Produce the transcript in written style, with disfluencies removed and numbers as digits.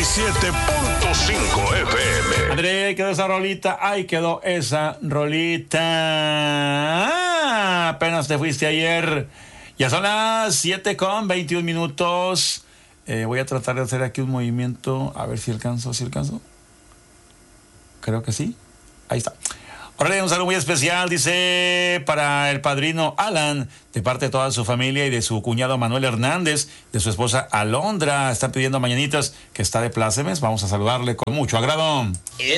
97.5 FM. André, ahí quedó esa rolita. Ahí quedó esa rolita. Apenas te fuiste ayer. Ya son las 7:21. Voy a tratar de hacer aquí un movimiento. A ver si alcanzo. Creo que sí. Ahí está. Ahora un saludo muy especial, dice, para el padrino Alan, de parte de toda su familia y de su cuñado Manuel Hernández, de su esposa Alondra. Están pidiendo mañanitas, que está de plácemes. Vamos a saludarle con mucho agrado.